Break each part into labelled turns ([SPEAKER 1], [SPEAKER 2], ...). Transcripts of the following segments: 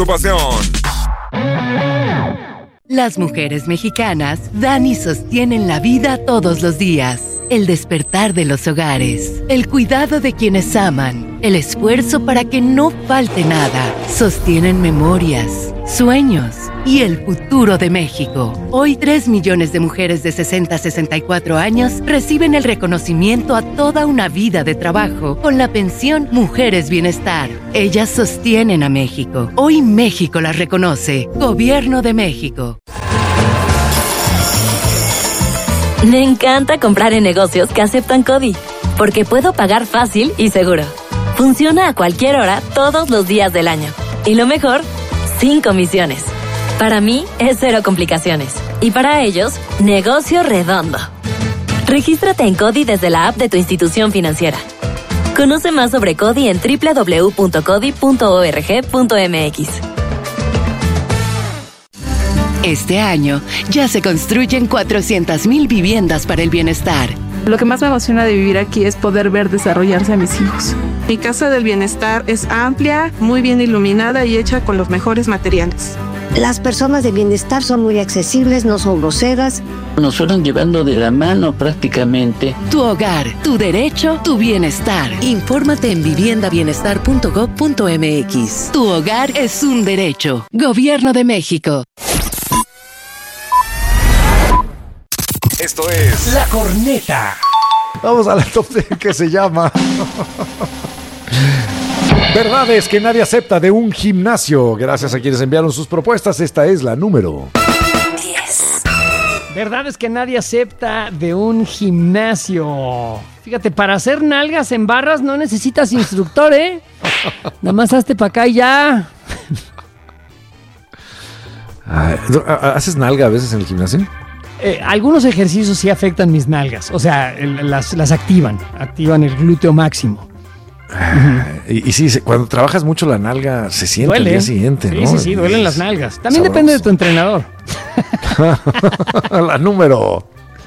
[SPEAKER 1] Las mujeres mexicanas dan y sostienen la vida todos los días. El despertar de los hogares, el cuidado de quienes aman, el esfuerzo para que no falte nada. Sostienen memorias, sueños y el futuro de México. Hoy 3 millones de mujeres de 60 a 64 años reciben el reconocimiento a toda una vida de trabajo con la pensión Mujeres Bienestar. Ellas sostienen a México. Hoy México las reconoce. Gobierno de México.
[SPEAKER 2] Me encanta comprar en negocios que aceptan CODI, porque puedo pagar fácil y seguro. Funciona a cualquier hora, todos los días del año. Y lo mejor, sin comisiones. Para mí, es 0 complicaciones. Y para ellos, negocio redondo. Regístrate en CODI desde la app de tu institución financiera. Conoce más sobre CODI en www.codi.org.mx.
[SPEAKER 1] Este año ya se construyen 400,000 viviendas para el bienestar.
[SPEAKER 3] Lo que más me emociona de vivir aquí es poder ver desarrollarse a mis hijos. Mi casa del bienestar es amplia, muy bien iluminada y hecha con los mejores materiales.
[SPEAKER 4] Las personas de bienestar son muy accesibles, no son groseras.
[SPEAKER 5] Nos fueron llevando de la mano prácticamente.
[SPEAKER 1] Tu hogar, tu derecho, tu bienestar. Infórmate en viviendabienestar.gov.mx. Tu hogar es un derecho. Gobierno de México.
[SPEAKER 6] Esto es
[SPEAKER 7] La Corneta.
[SPEAKER 8] Vamos a la top 10 que se llama Verdades que nadie acepta de un gimnasio. Gracias a quienes enviaron sus propuestas. Esta es la número
[SPEAKER 7] 10. Verdades que nadie acepta de un gimnasio. Fíjate, para hacer nalgas en barras no necesitas instructor, ¿eh? Nada más hazte para acá y ya.
[SPEAKER 8] ¿Haces nalga a veces en el gimnasio?
[SPEAKER 7] Algunos ejercicios sí afectan mis nalgas. O sea, las activan el glúteo máximo.
[SPEAKER 8] Y sí, cuando trabajas mucho la nalga se siente
[SPEAKER 7] duele.
[SPEAKER 8] El día siguiente, ¿no?
[SPEAKER 7] Sí, duelen las nalgas. También
[SPEAKER 8] sabroso.
[SPEAKER 7] Depende de tu entrenador.
[SPEAKER 8] La número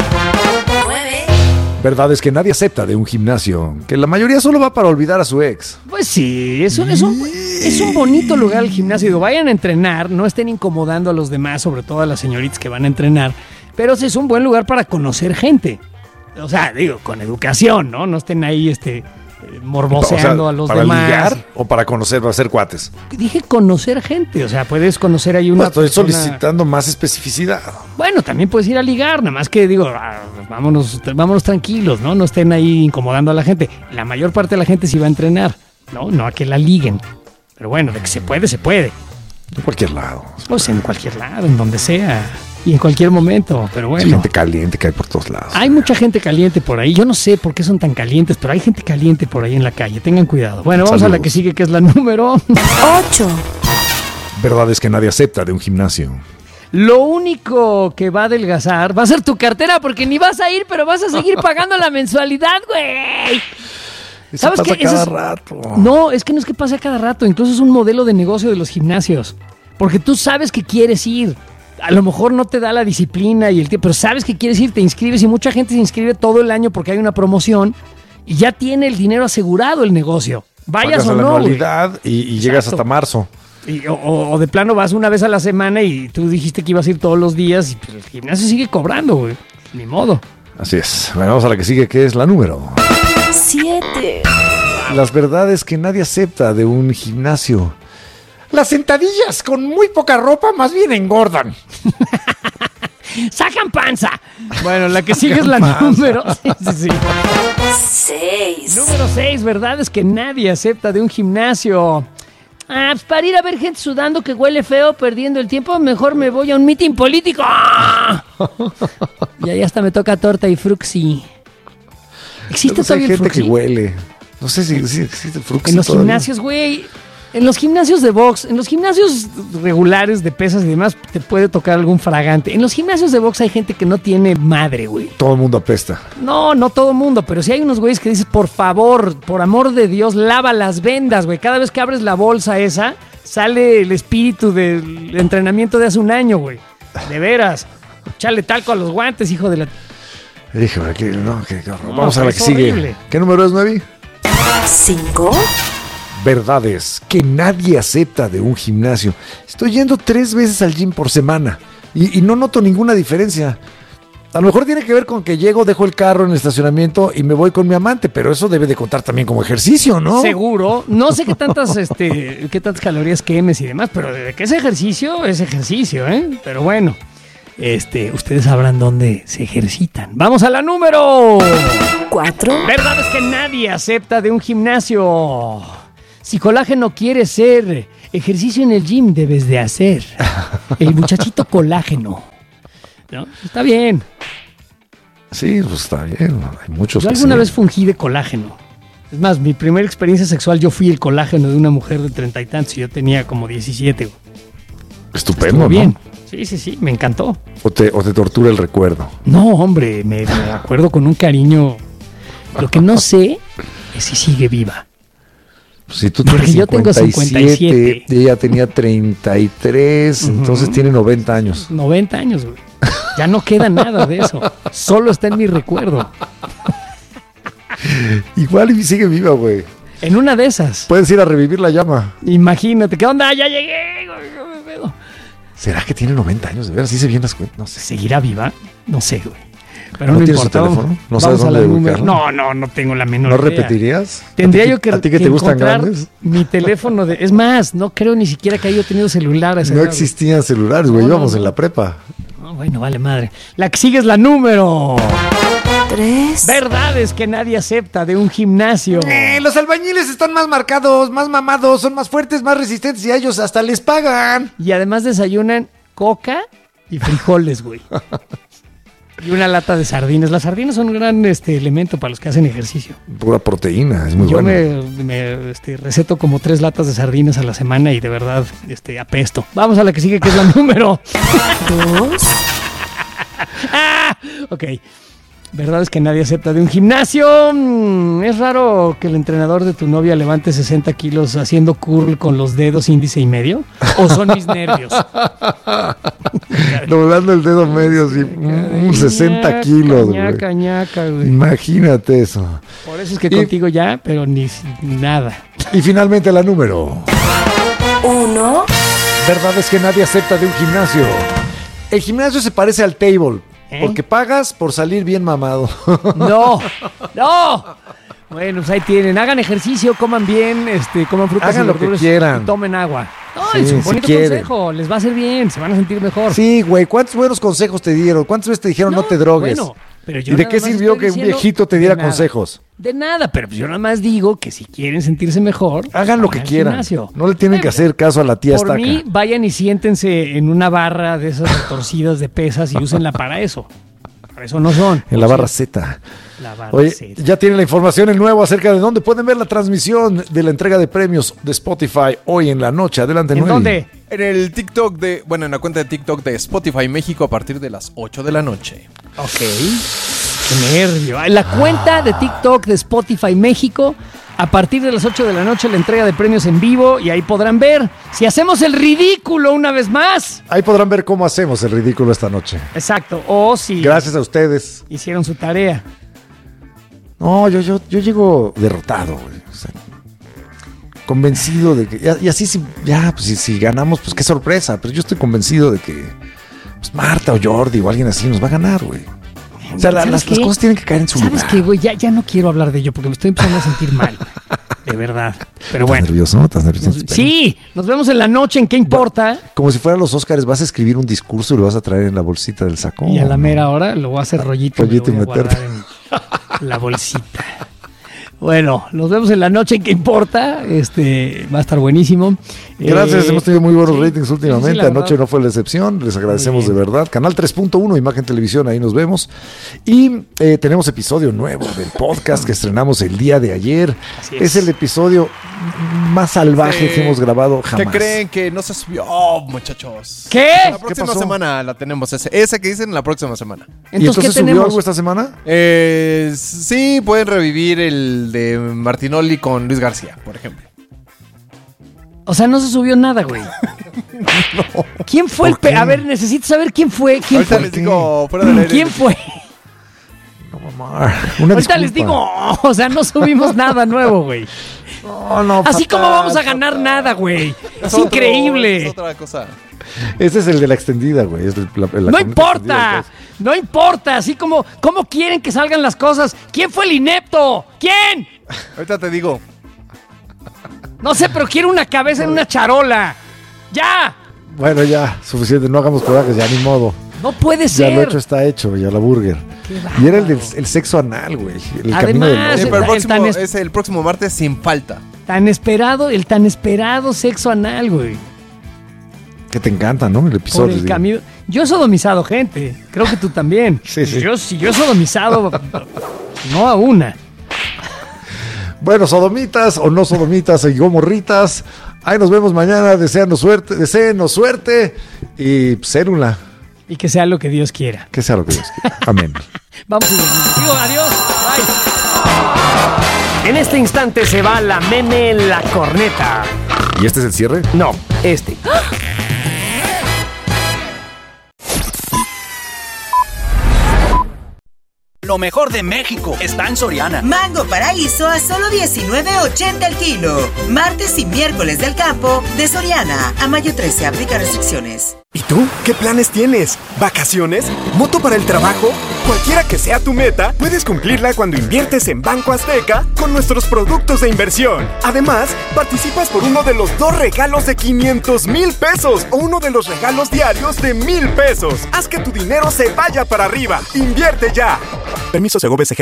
[SPEAKER 8] 9. Verdades que nadie acepta de un gimnasio. Que la mayoría solo va para olvidar a su ex.
[SPEAKER 7] Pues sí, es un bonito lugar el gimnasio. Digo, vayan a entrenar, no estén incomodando a los demás, sobre todo a las señoritas que van a entrenar. Pero sí es un buen lugar para conocer gente. O sea, digo, con educación, ¿no? No estén ahí morboseando a los
[SPEAKER 8] ¿para
[SPEAKER 7] demás.
[SPEAKER 8] ¿Para ligar o para conocer, para hacer cuates?
[SPEAKER 7] Dije conocer gente, o sea, puedes conocer ahí una
[SPEAKER 8] estoy
[SPEAKER 7] persona...
[SPEAKER 8] solicitando más especificidad.
[SPEAKER 7] Bueno, también puedes ir a ligar, nada más que digo, vámonos tranquilos, ¿no? No estén ahí incomodando a la gente. La mayor parte de la gente sí va a entrenar, ¿no? No a que la liguen. Pero bueno, de que se puede, se puede.
[SPEAKER 8] En cualquier lado.
[SPEAKER 7] Pues en cualquier lado, en donde sea. Y en cualquier momento, pero bueno.
[SPEAKER 8] Hay gente caliente que hay por todos lados.
[SPEAKER 7] Hay mucha gente caliente por ahí. Yo no sé por qué son tan calientes, pero hay gente caliente por ahí en la calle. Tengan cuidado. Bueno, vamos
[SPEAKER 8] Saludos.
[SPEAKER 7] a la que sigue, que es la número 8.
[SPEAKER 8] Verdades que nadie acepta de un gimnasio.
[SPEAKER 7] Lo único que va a adelgazar va a ser tu cartera, porque ni vas a ir, pero vas a seguir pagando la mensualidad, güey.
[SPEAKER 8] ¿Sabes qué? Cada rato.
[SPEAKER 7] No, es que no es que pase a cada rato. Incluso es un modelo de negocio de los gimnasios. Porque tú sabes que quieres ir. A lo mejor no te da la disciplina y el tiempo, pero sabes que quieres ir, te inscribes y mucha gente se inscribe todo el año porque hay una promoción y ya tiene el dinero asegurado el negocio. Vayas o no.
[SPEAKER 8] La anualidad y llegas hasta marzo.
[SPEAKER 7] O de plano vas una vez a la semana y tú dijiste que ibas a ir todos los días y pues el gimnasio sigue cobrando, güey. Ni modo.
[SPEAKER 8] Así es. Bueno, vamos a la que sigue, que es la número
[SPEAKER 2] 7.
[SPEAKER 8] Las verdades que nadie acepta de un gimnasio. Las sentadillas con muy poca ropa más bien engordan.
[SPEAKER 7] ¡Sacan panza! Bueno, la que sigue es la número... Sí.
[SPEAKER 2] 6.
[SPEAKER 7] Número 6, verdades que nadie acepta de un gimnasio. Pues para ir a ver gente sudando que huele feo, perdiendo el tiempo, mejor me voy a un mitin político. Y ahí hasta me toca torta y fruxi. ¿Existe todavía el
[SPEAKER 8] gente
[SPEAKER 7] fruxi?
[SPEAKER 8] que huele. No sé si existe el fruxi.
[SPEAKER 7] En los
[SPEAKER 8] todavía.
[SPEAKER 7] gimnasios, güey. En los gimnasios de box, en los gimnasios regulares de pesas y demás, te puede tocar algún fragante. En los gimnasios de box hay gente que no tiene madre, güey.
[SPEAKER 8] Todo el mundo apesta.
[SPEAKER 7] No todo el mundo, pero sí hay unos güeyes que dices, por favor, por amor de Dios, lava las vendas, güey. Cada vez que abres la bolsa esa, sale el espíritu del entrenamiento de hace un año, güey. De veras. Chale talco a los guantes, hijo de la...
[SPEAKER 8] Híjole, vamos a la que
[SPEAKER 7] es horrible.
[SPEAKER 8] sigue. ¿Qué número es, Nuevi?
[SPEAKER 2] 5.
[SPEAKER 8] verdades que nadie acepta de un gimnasio. Estoy yendo 3 veces al gym por semana y no noto ninguna diferencia. A lo mejor tiene que ver con que llego, dejo el carro en el estacionamiento y me voy con mi amante, pero eso debe de contar también como ejercicio, ¿no?
[SPEAKER 7] Seguro. No sé qué tantas calorías quemes y demás, pero de que es ejercicio, ¿eh? Pero bueno, ustedes sabrán dónde se ejercitan. Vamos a la número
[SPEAKER 2] 4.
[SPEAKER 7] Verdades que nadie acepta de un gimnasio. Si colágeno quiere ser ejercicio en el gym, debes de hacer el muchachito colágeno, ¿no? Está bien.
[SPEAKER 8] Sí, pues está bien. Hay muchos.
[SPEAKER 7] Yo alguna vez fungí de colágeno. Es más, mi primera experiencia sexual, yo fui el colágeno de una mujer de 30 y tantos y yo tenía como 17.
[SPEAKER 8] Estupendo,
[SPEAKER 7] Estuvo
[SPEAKER 8] ¿no?
[SPEAKER 7] bien. Sí, me encantó.
[SPEAKER 8] O te tortura el recuerdo.
[SPEAKER 7] No, hombre, me acuerdo con un cariño. Lo que no sé es si sigue viva.
[SPEAKER 8] Si tú
[SPEAKER 7] Porque
[SPEAKER 8] tienes
[SPEAKER 7] yo tengo 57.
[SPEAKER 8] Ella tenía 33, entonces tiene 90 años.
[SPEAKER 7] 90 años, güey. Ya no queda nada de eso. Solo está en mi recuerdo.
[SPEAKER 8] Igual y sigue viva, güey.
[SPEAKER 7] En una de esas.
[SPEAKER 8] Puedes ir a revivir la llama.
[SPEAKER 7] Imagínate, ¿qué onda? Ya llegué. Güey.
[SPEAKER 8] ¿Será que tiene 90 años? De veras, sí se bien las cuentas. No sé.
[SPEAKER 7] ¿Seguirá viva? No sé, güey. Pero
[SPEAKER 8] ¿No
[SPEAKER 7] no
[SPEAKER 8] tienes su
[SPEAKER 7] importa.
[SPEAKER 8] teléfono? ¿No
[SPEAKER 7] Vamos
[SPEAKER 8] sabes
[SPEAKER 7] a la
[SPEAKER 8] dónde
[SPEAKER 7] número.
[SPEAKER 8] ubicarlo?
[SPEAKER 7] No tengo la menor
[SPEAKER 8] ¿No
[SPEAKER 7] idea.
[SPEAKER 8] repetirías?
[SPEAKER 7] Tendría yo que
[SPEAKER 8] ¿A ti que te gustan
[SPEAKER 7] encontrar
[SPEAKER 8] grandes?
[SPEAKER 7] mi teléfono de... Es más, no creo ni siquiera que haya tenido celular a esa
[SPEAKER 8] No
[SPEAKER 7] edad,
[SPEAKER 8] existían celulares, güey.
[SPEAKER 7] No,
[SPEAKER 8] Íbamos
[SPEAKER 7] no.
[SPEAKER 8] en la prepa.
[SPEAKER 7] güey. Bueno, vale madre. La que sigue es la número
[SPEAKER 2] 3.
[SPEAKER 7] Verdades que nadie acepta de un gimnasio.
[SPEAKER 8] Los albañiles están más marcados, más mamados, son más fuertes, más resistentes y a ellos hasta les pagan.
[SPEAKER 7] Y además desayunan coca y frijoles, güey. Y una lata de sardinas. Las sardinas son un gran elemento para los que hacen ejercicio.
[SPEAKER 8] Pura proteína, es muy
[SPEAKER 7] Yo
[SPEAKER 8] bueno.
[SPEAKER 7] me receto como 3 latas de sardinas a la semana y de verdad apesto. Vamos a la que sigue, que es la número
[SPEAKER 2] 2.
[SPEAKER 7] Ok. Verdades que nadie acepta de un gimnasio. Es raro que el entrenador de tu novia levante 60 kilos haciendo curl con los dedos índice y medio. ¿O son mis nervios?
[SPEAKER 8] Doblando el dedo medio, sí, 60 kilos, güey.
[SPEAKER 7] Ñaca, güey.
[SPEAKER 8] Imagínate eso.
[SPEAKER 7] Por eso es que contigo ya, pero ni nada.
[SPEAKER 8] Y finalmente la número.
[SPEAKER 2] 1.
[SPEAKER 8] Verdades que nadie acepta de un gimnasio. El gimnasio se parece al table. Porque pagas por salir bien mamado.
[SPEAKER 7] ¡No! Bueno, pues ahí tienen. Hagan ejercicio, coman bien, coman frutas
[SPEAKER 8] Hagan
[SPEAKER 7] y
[SPEAKER 8] lo que
[SPEAKER 7] verduras
[SPEAKER 8] quieran.
[SPEAKER 7] y tomen agua. No,
[SPEAKER 8] Sí,
[SPEAKER 7] es un
[SPEAKER 8] si
[SPEAKER 7] bonito
[SPEAKER 8] quieren.
[SPEAKER 7] consejo. Les va a hacer bien, se van a sentir mejor.
[SPEAKER 8] Sí, güey, ¿cuántos buenos consejos te dieron? ¿Cuántas veces te dijeron no te drogues?
[SPEAKER 7] Bueno, pero yo
[SPEAKER 8] ¿Y de
[SPEAKER 7] nada
[SPEAKER 8] qué
[SPEAKER 7] más
[SPEAKER 8] sirvió
[SPEAKER 7] estoy
[SPEAKER 8] que un
[SPEAKER 7] diciendo
[SPEAKER 8] viejito te
[SPEAKER 7] de
[SPEAKER 8] diera
[SPEAKER 7] nada.
[SPEAKER 8] consejos?
[SPEAKER 7] De nada, pero yo nada más digo que si quieren sentirse mejor,
[SPEAKER 8] Hagan lo
[SPEAKER 7] vayan
[SPEAKER 8] que
[SPEAKER 7] al
[SPEAKER 8] quieran.
[SPEAKER 7] gimnasio.
[SPEAKER 8] No le tienen que hacer caso a la tía
[SPEAKER 7] Por
[SPEAKER 8] estaca.
[SPEAKER 7] mí, vayan y siéntense en una barra de esas retorcidas de pesas y úsenla para eso. Para eso no son.
[SPEAKER 8] En la barra Z.
[SPEAKER 7] La barra
[SPEAKER 8] Oye,
[SPEAKER 7] Z.
[SPEAKER 8] ya tienen la información el nuevo acerca de dónde pueden ver la transmisión de la entrega de premios de Spotify hoy en la noche. Adelante,
[SPEAKER 7] ¿En
[SPEAKER 8] Noeli.
[SPEAKER 7] dónde?
[SPEAKER 6] En el TikTok en la cuenta de TikTok de Spotify México a partir de las 8 de la noche.
[SPEAKER 7] Ok. Qué nervio. La cuenta de TikTok de Spotify México. A partir de las 8 de la noche la entrega de premios en vivo y ahí podrán ver si hacemos el ridículo una vez más.
[SPEAKER 8] Ahí podrán ver cómo hacemos el ridículo esta noche.
[SPEAKER 7] Exacto. O si
[SPEAKER 8] Gracias a ustedes.
[SPEAKER 7] hicieron su tarea.
[SPEAKER 8] No, yo llego derrotado, güey. O sea, convencido de que... Y así, si ganamos, pues qué sorpresa. Pero yo estoy convencido de que pues, Marta o Jordi o alguien así nos va a ganar, güey. O sea,
[SPEAKER 7] ¿Sabes
[SPEAKER 8] las
[SPEAKER 7] qué?
[SPEAKER 8] cosas tienen que caer en su
[SPEAKER 7] ¿Sabes
[SPEAKER 8] lugar.
[SPEAKER 7] qué, güey? Ya no quiero hablar de ello porque me estoy empezando a sentir mal. De verdad. Pero
[SPEAKER 8] ¿Estás
[SPEAKER 7] bueno.
[SPEAKER 8] nervioso? ¿Estás nervioso?
[SPEAKER 7] Sí, nos vemos en la noche en ¿Qué importa?
[SPEAKER 8] Como si fueran los Óscares, vas a escribir un discurso y lo vas a traer en la bolsita del saco.
[SPEAKER 7] Y a la mera hora lo voy a hacer rollito,
[SPEAKER 8] Rollito
[SPEAKER 7] y
[SPEAKER 8] y
[SPEAKER 7] lo voy a
[SPEAKER 8] meterte.
[SPEAKER 7] guardar en la bolsita. Bueno, nos vemos en la noche en ¿Qué importa? Va a estar buenísimo.
[SPEAKER 8] Gracias, hemos tenido muy buenos
[SPEAKER 7] sí,
[SPEAKER 8] ratings últimamente.
[SPEAKER 7] sí, la
[SPEAKER 8] Anoche
[SPEAKER 7] verdad.
[SPEAKER 8] no fue la excepción. Les agradecemos de
[SPEAKER 7] Muy bien.
[SPEAKER 8] verdad. Canal 3.1, Imagen Televisión, ahí nos vemos. Y tenemos episodio nuevo del podcast que estrenamos el día de ayer.
[SPEAKER 7] Así
[SPEAKER 8] Es
[SPEAKER 7] es.
[SPEAKER 8] el episodio más salvaje que hemos grabado jamás.
[SPEAKER 6] ¿Qué creen que no se subió? Oh, muchachos.
[SPEAKER 7] ¿Qué?
[SPEAKER 6] La próxima
[SPEAKER 8] pasó?
[SPEAKER 6] semana la tenemos. Ese que dicen la próxima semana.
[SPEAKER 8] ¿Y
[SPEAKER 7] Entonces,
[SPEAKER 8] entonces
[SPEAKER 7] ¿qué
[SPEAKER 8] subió
[SPEAKER 7] tenemos?
[SPEAKER 8] algo esta semana?
[SPEAKER 6] Sí, pueden revivir el de Martinoli con Luis García, por ejemplo.
[SPEAKER 7] O sea, no se subió nada, güey. ¿Quién fue A ver, necesito saber quién fue. ¿Quién
[SPEAKER 6] Ahorita
[SPEAKER 7] fue?
[SPEAKER 6] les digo fuera del aire.
[SPEAKER 7] ¿Quién fue?
[SPEAKER 8] No, Una
[SPEAKER 7] Ahorita les digo, o sea, no subimos nada nuevo, güey.
[SPEAKER 8] No,
[SPEAKER 7] Así como vamos a ganar nada, güey. Es increíble.
[SPEAKER 6] Es otra cosa.
[SPEAKER 8] Ese es el de la extendida, güey.
[SPEAKER 7] No importa, no importa. Así como, ¿cómo quieren que salgan las cosas? ¿Quién fue el inepto? ¿Quién?
[SPEAKER 6] Ahorita te digo.
[SPEAKER 7] No sé, pero quiero una cabeza en una charola. ¡Ya!
[SPEAKER 8] Bueno, ya, suficiente. No hagamos corajes, ya, ni modo.
[SPEAKER 7] No puede
[SPEAKER 8] Ya
[SPEAKER 7] ser.
[SPEAKER 8] lo hecho está hecho, ya la burger. Y era el sexo anal, güey. El camino
[SPEAKER 7] Además,
[SPEAKER 8] del
[SPEAKER 6] Pero
[SPEAKER 8] lobo.
[SPEAKER 6] es el próximo martes sin falta.
[SPEAKER 7] el tan esperado sexo anal, güey.
[SPEAKER 8] Que te encanta, ¿no? El
[SPEAKER 7] Por
[SPEAKER 8] episodio.
[SPEAKER 7] el camino. Yo he sodomizado gente. Creo que tú también.
[SPEAKER 8] Sí.
[SPEAKER 7] Si yo he sodomizado, no a una.
[SPEAKER 8] Bueno, sodomitas o no sodomitas y gomorritas. Ahí nos vemos mañana. Deséanos suerte y célula.
[SPEAKER 7] Y que sea lo que Dios quiera.
[SPEAKER 8] Que sea lo que Dios quiera. Amén.
[SPEAKER 7] Vamos a ir. Digo, adiós. Bye.
[SPEAKER 9] En este instante se va la meme La Corneta.
[SPEAKER 8] ¿Y este es el cierre?
[SPEAKER 9] No, este.
[SPEAKER 10] Lo mejor de México está en Soriana.
[SPEAKER 11] Mango Paraíso a solo $19.80 el kilo. Martes y miércoles del campo de Soriana. A mayo 13 aplica restricciones.
[SPEAKER 12] ¿Y tú? ¿Qué planes tienes? ¿Vacaciones? ¿Moto para el trabajo? Cualquiera que sea tu meta, puedes cumplirla cuando inviertes en Banco Azteca con nuestros productos de inversión. Además, participas por uno de los 2 regalos de 500,000 pesos o uno de los regalos diarios de 1,000 pesos. Haz que tu dinero se vaya para arriba. ¡Invierte ya! Permiso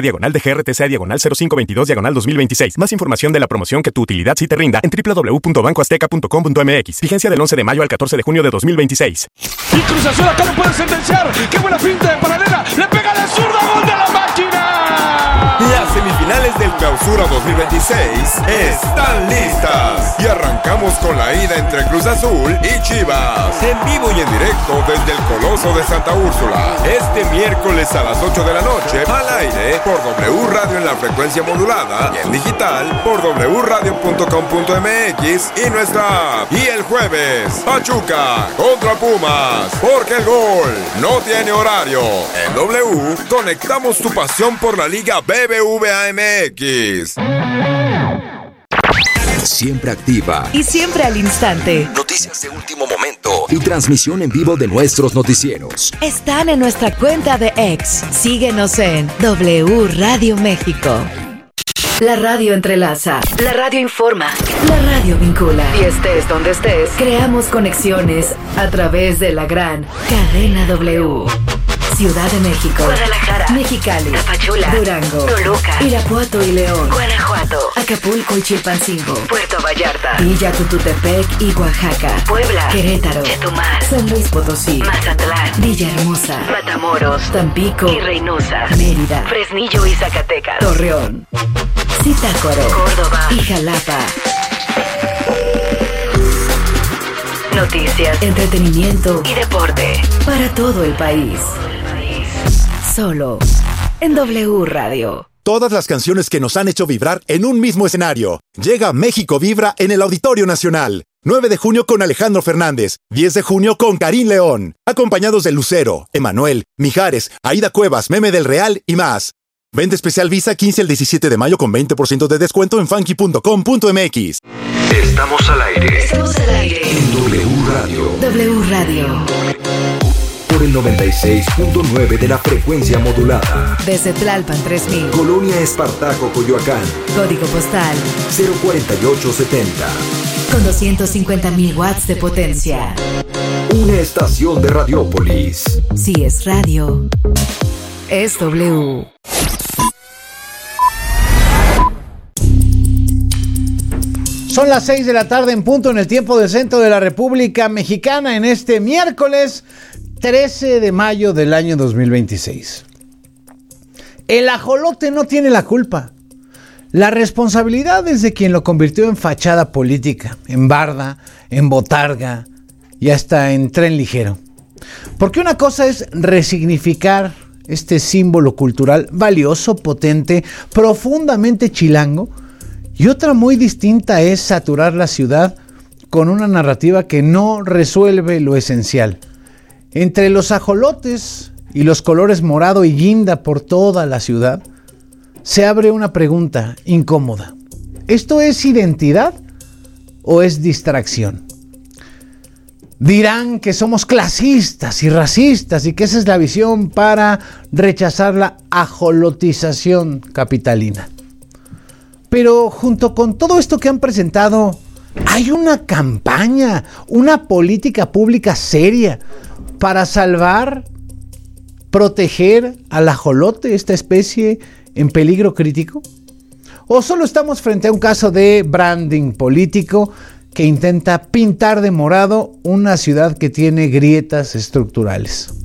[SPEAKER 12] Segov-SG/DGC/0522/2026. Más información de la promoción que tu utilidad sí te rinda en www.bancoazteca.com.mx. Vigencia del 11 de mayo al 14 de junio de 2026.
[SPEAKER 13] Y Cruz Azul acá no puede sentenciar. ¡Qué buena finta de paralela! ¡Le pega de zurda! ¡Gol de la máquina!
[SPEAKER 14] Las semifinales del Clausura 2026 están listas. Y arrancamos con la ida entre Cruz Azul y Chivas. En vivo y en directo desde el Coloso de Santa Úrsula. Este miércoles a las 8 de la noche, al aire por W Radio en la frecuencia modulada y en digital por wradio.com.mx y nuestra app. Y el jueves, Pachuca contra Pumas, porque el gol no tiene horario. En W, conectamos tu pasión por la Liga BBVA MX.
[SPEAKER 15] Siempre activa
[SPEAKER 16] y siempre al instante.
[SPEAKER 15] Noticias de último momento y transmisión en vivo de nuestros noticieros.
[SPEAKER 16] Están en nuestra cuenta de X. Síguenos en W Radio México. La radio entrelaza, la radio informa, la radio vincula. Y estés donde estés, creamos conexiones a través de la gran cadena W. Ciudad de México, Guadalajara, Mexicali, Tapachula, Durango, Toluca, Irapuato y León, Guanajuato, Acapulco y Chilpancingo, Puerto Vallarta, Villa Tututepec y Oaxaca, Puebla, Querétaro, Chetumal, San Luis Potosí, Mazatlán, Villahermosa, Matamoros, Tampico y Reynosa, Mérida, Fresnillo y Zacatecas, Torreón, Zitácuaro, Córdoba y Jalapa. Noticias, entretenimiento y deporte para todo el país. Solo en W Radio.
[SPEAKER 17] Todas las canciones que nos han hecho vibrar en un mismo escenario. Llega México Vibra en el Auditorio Nacional. 9 de junio con Alejandro Fernández. 10 de junio con Karim León. Acompañados de Lucero, Emanuel, Mijares, Aida Cuevas, Meme del Real y más. Venta especial Visa 15 al 17 de mayo con 20% de descuento en funky.com.mx.
[SPEAKER 15] Estamos al aire.
[SPEAKER 16] Estamos al aire.
[SPEAKER 15] En W Radio.
[SPEAKER 16] W Radio.
[SPEAKER 15] Por el 96.9 de la frecuencia modulada.
[SPEAKER 16] Desde Tlalpan 3000.
[SPEAKER 15] Colonia Espartaco, Coyoacán.
[SPEAKER 16] Código postal
[SPEAKER 15] 04870.
[SPEAKER 16] Con 250,000 watts de potencia.
[SPEAKER 15] Una estación de Radiópolis.
[SPEAKER 16] Si es radio, es W.
[SPEAKER 18] Son las 6 de la tarde en punto en el tiempo del centro de la República Mexicana en este miércoles 13 de mayo del año 2026. El ajolote no tiene la culpa. La responsabilidad es de quien lo convirtió en fachada política, en barda, en botarga y hasta en tren ligero. Porque una cosa es resignificar este símbolo cultural valioso, potente, profundamente chilango, y otra muy distinta es saturar la ciudad con una narrativa que no resuelve lo esencial. Entre los ajolotes y los colores morado y guinda por toda la ciudad, se abre una pregunta incómoda. ¿Esto es identidad o es distracción? Dirán que somos clasistas y racistas y que esa es la visión para rechazar la ajolotización capitalina. Pero junto con todo esto que han presentado, hay una campaña, una política pública seria para salvar, proteger al ajolote, esta especie en peligro crítico. ¿O solo estamos frente a un caso de branding político que intenta pintar de morado una ciudad que tiene grietas estructurales?